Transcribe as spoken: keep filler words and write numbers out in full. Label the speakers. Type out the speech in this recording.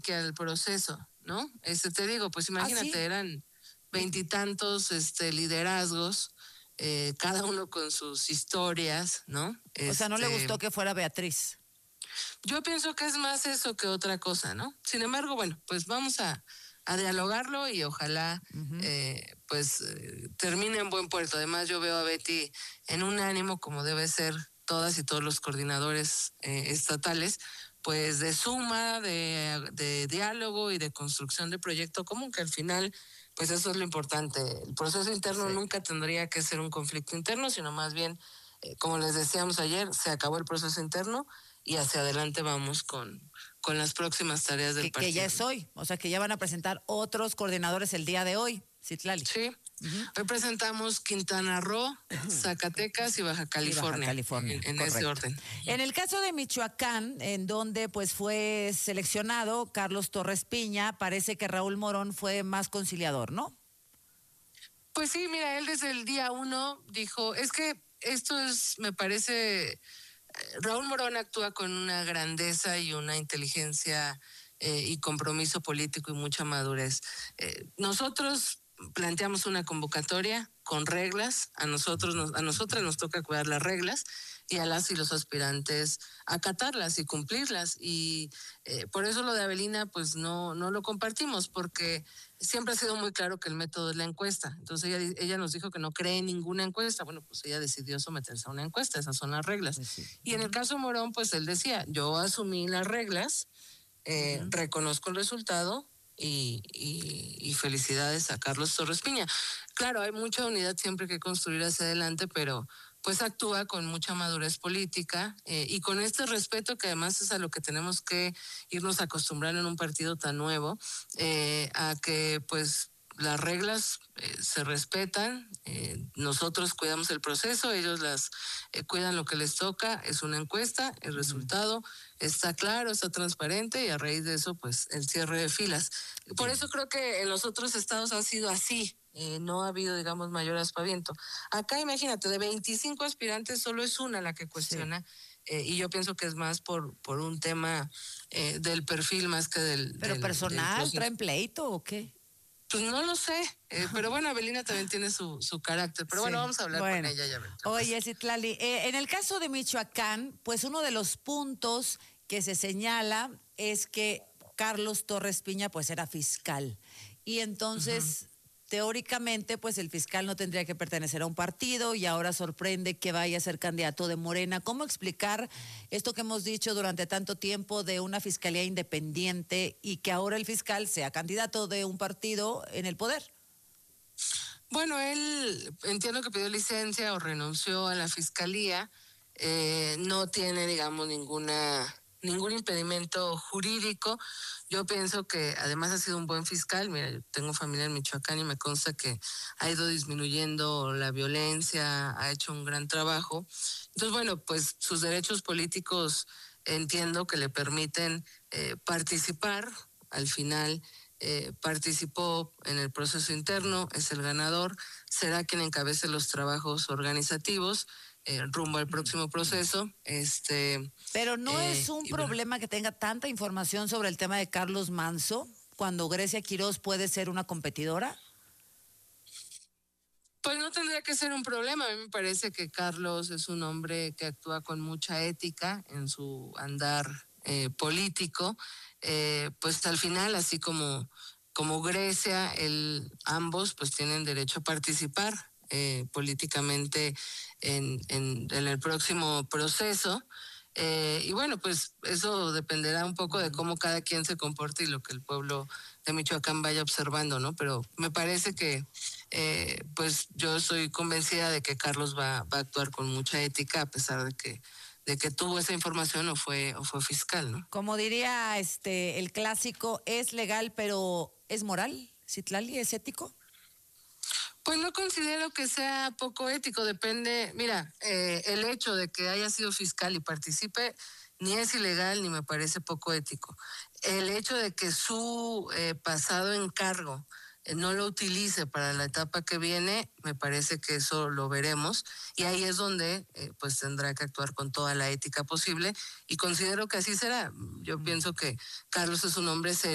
Speaker 1: que al proceso, ¿no? Este, te digo, pues imagínate, ¿Ah, sí? eran veintitantos este, liderazgos, eh, cada uno con sus historias, ¿no? Este,
Speaker 2: o sea, ¿no le gustó que fuera Beatriz?
Speaker 1: Yo pienso que es más eso que otra cosa, ¿no? Sin embargo, bueno, pues vamos a, a dialogarlo y ojalá uh-huh. eh, pues eh, termine en buen puerto. Además, yo veo a Betty en un ánimo, como debe ser todas y todos los coordinadores eh, estatales, pues de suma, de, de diálogo y de construcción de proyecto común, que al final, pues eso es lo importante. El proceso interno sí. nunca tendría que ser un conflicto interno, sino más bien, eh, como les decíamos ayer, se acabó el proceso interno y hacia adelante vamos con, con las próximas tareas del
Speaker 2: que,
Speaker 1: partido.
Speaker 2: Que ya es hoy, o sea que ya van a presentar otros coordinadores el día de hoy, Citlali.
Speaker 1: Sí, uh-huh. Hoy presentamos Quintana Roo, Zacatecas y Baja California.
Speaker 2: Y Baja California,
Speaker 1: en, en ese orden.
Speaker 2: En el caso de Michoacán, en donde pues fue seleccionado Carlos Torres Piña, parece que Raúl Morón fue más conciliador, ¿no?
Speaker 1: Pues sí, mira, él desde el día uno dijo, es que esto es, me parece... Raúl Morón actúa con una grandeza y una inteligencia eh, y compromiso político y mucha madurez. Eh, nosotros planteamos una convocatoria con reglas, a nosotros nos, a nosotras nos toca cuidar las reglas y a las y los aspirantes acatarlas y cumplirlas, y eh, por eso lo de Avelina pues no, no lo compartimos, porque siempre ha sido muy claro que el método es la encuesta. Entonces ella, ella nos dijo que no cree en ninguna encuesta. Bueno, pues ella decidió someterse a una encuesta, esas son las reglas. Sí. Y en el caso de Morón, pues él decía, yo asumí las reglas, eh, uh-huh. reconozco el resultado y, y, y felicidades a Carlos Torres Piña. Claro, hay mucha unidad siempre que construir hacia adelante, pero pues actúa con mucha madurez política eh, y con este respeto que además es a lo que tenemos que irnos acostumbrando en un partido tan nuevo, eh, a que pues las reglas eh, se respetan, eh, nosotros cuidamos el proceso, ellos las eh, cuidan lo que les toca, es una encuesta, el resultado uh-huh. está claro, está transparente y a raíz de eso pues el cierre de filas. Por eso creo que en los otros estados ha sido así. Eh, no ha habido, digamos, mayor aspaviento. Acá, imagínate, de veinticinco aspirantes, solo es una la que cuestiona, sí. eh, y yo pienso que es más por, por un tema eh, del perfil más que del...
Speaker 2: ¿Pero
Speaker 1: del,
Speaker 2: personal?
Speaker 1: del
Speaker 2: ¿Traen pleito o qué?
Speaker 1: Pues no lo sé, eh, pero bueno, Avelina también tiene su, su carácter, pero sí. bueno, vamos a hablar bueno. con ella ya.
Speaker 2: Oye, Citlali, eh, en el caso de Michoacán, pues uno de los puntos que se señala es que Carlos Torres Piña pues era fiscal, y entonces... Uh-huh. Teóricamente, pues el fiscal no tendría que pertenecer a un partido y ahora sorprende que vaya a ser candidato de Morena. ¿Cómo explicar esto que hemos dicho durante tanto tiempo de una fiscalía independiente y que ahora el fiscal sea candidato de un partido en el poder?
Speaker 1: Bueno, él entiendo que pidió licencia o renunció a la fiscalía, eh, no tiene, digamos, ninguna... ningún impedimento jurídico. Yo pienso que además ha sido un buen fiscal. Mira, yo tengo familia en Michoacán y me consta que ha ido disminuyendo la violencia, ha hecho un gran trabajo. Entonces, bueno, pues sus derechos políticos entiendo que le permiten eh, participar. Al final eh, participó en el proceso interno, es el ganador, será quien encabece los trabajos organizativos eh, rumbo al próximo proceso. Este,
Speaker 2: Pero no
Speaker 1: eh,
Speaker 2: es un problema bueno. que tenga tanta información sobre el tema de Carlos Manso, cuando Grecia Quiroz puede ser una competidora.
Speaker 1: Pues no tendría que ser un problema. A mí me parece que Carlos es un hombre que actúa con mucha ética en su andar eh, político. Eh, pues al final, así como, como Grecia, el, ambos pues tienen derecho a participar eh, políticamente en, en, en el próximo proceso. Eh, y bueno, pues eso dependerá un poco de cómo cada quien se comporte y lo que el pueblo de Michoacán vaya observando, ¿no? Pero me parece que eh, pues yo estoy convencida de que Carlos va, va a actuar con mucha ética, a pesar de que de que tuvo esa información o fue o fue fiscal, ¿no?
Speaker 2: Como diría este el clásico, es legal pero ¿es moral? ¿Citlali es ético?
Speaker 1: Pues no considero que sea poco ético, depende, mira, eh, el hecho de que haya sido fiscal y participe ni es ilegal ni me parece poco ético. El hecho de que su eh, pasado en cargo eh, no lo utilice para la etapa que viene, me parece que eso lo veremos y ahí es donde eh, pues tendrá que actuar con toda la ética posible y considero que así será. Yo pienso que Carlos es un hombre serio.